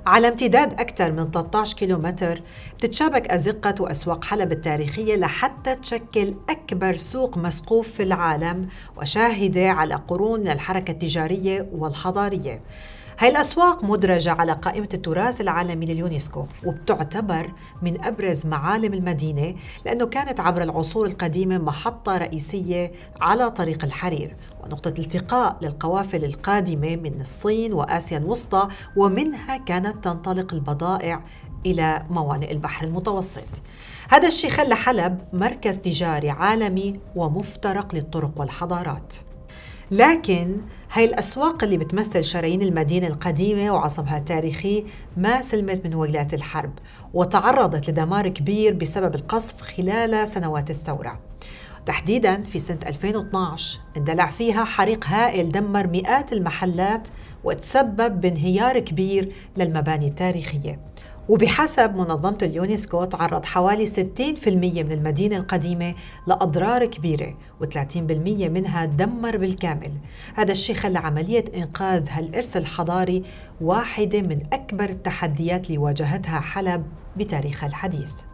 على امتداد أكثر من 13 كيلومتر بتتشابك أزقة وأسواق حلب التاريخية لحتى تشكل أكبر سوق مسقوف في العالم وشاهدة على قرون من الحركة التجارية والحضارية. هاي الأسواق مدرجة على قائمة التراث العالمي لليونسكو وبتعتبر من أبرز معالم المدينة لأنه كانت عبر العصور القديمة محطة رئيسية على طريق الحرير ونقطة التقاء للقوافل القادمة من الصين وآسيا الوسطى، ومنها كانت تنطلق البضائع إلى موانئ البحر المتوسط. هذا الشيء خلى حلب مركز تجاري عالمي ومفترق للطرق والحضارات. لكن هاي الأسواق اللي بتمثل شرايين المدينة القديمة وعصبها التاريخي ما سلمت من ويلات الحرب وتعرضت لدمار كبير بسبب القصف خلال سنوات الثورة. تحديداً في سنة 2012 اندلع فيها حريق هائل دمر مئات المحلات وتسبب بانهيار كبير للمباني التاريخية. وبحسب منظمة اليونسكو تعرض حوالي 60% من المدينة القديمة لأضرار كبيرة و30% منها دمر بالكامل. هذا الشيء خلى عملية إنقاذ هالإرث الحضاري واحدة من أكبر التحديات اللي واجهتها حلب بتاريخها الحديث.